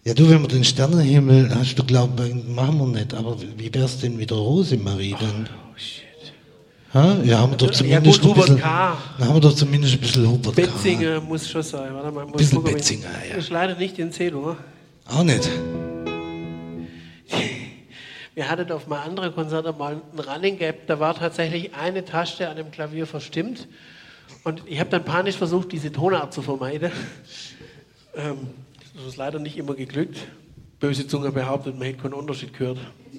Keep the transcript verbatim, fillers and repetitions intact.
Ja, du, wenn wir den Sternenhimmel, hast du glaubt, machen wir nicht, aber wie wär's denn mit der Rosemarie dann? Oh, shit. Ha? Ja, haben wir doch Ja, zumindest gut, ein bisschen, Hubert K. dann haben wir doch zumindest ein bisschen Hubert K. Betzinger muss schon sein. Warte mal, muss Bisschen gucken, Betzinger, ja. Ist leider nicht in Zähl, oder? Auch nicht. Wir hatten auf mal andere Konzerte mal ein Running Gap, da war tatsächlich eine Taste an dem Klavier verstimmt und ich habe dann panisch versucht, diese Tonart zu vermeiden. Ähm, das ist leider nicht immer geglückt. Böse Zunge behauptet, man hätte keinen Unterschied gehört.